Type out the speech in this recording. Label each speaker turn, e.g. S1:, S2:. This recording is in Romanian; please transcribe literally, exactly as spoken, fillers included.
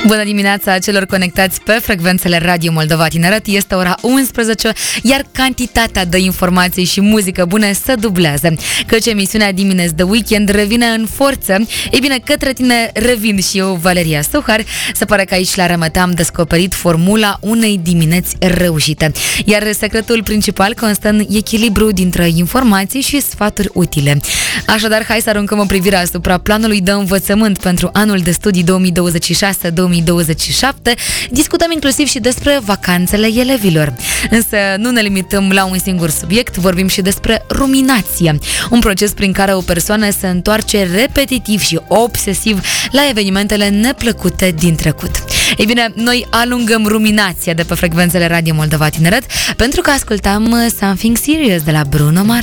S1: Bună dimineața celor conectați pe frecvențele Radio Moldova Tineret. Este ora unsprezece, iar cantitatea de informații și muzică bună se dublează. Căci emisiunea Dimineți de Weekend revine în forță. Ei bine, către tine revin și eu, Valeria Suhar. Se pare că aici la R M T am descoperit formula unei dimineți reușite. Iar secretul principal constă în echilibru dintre informații și sfaturi utile. Așadar, hai să aruncăm o privire asupra planului de învățământ pentru anul de studii două mii douăzeci și șase două mii douăzeci și șapte. Discutăm inclusiv și despre vacanțele elevilor. Însă nu ne limităm la un singur subiect, vorbim și despre ruminație, un proces prin care o persoană se întoarce repetitiv și obsesiv la evenimentele neplăcute din trecut. Ei bine, noi alungăm ruminația de pe frecvențele Radio Moldova Tineret pentru că ascultam Something Serious de la Bruno Mars.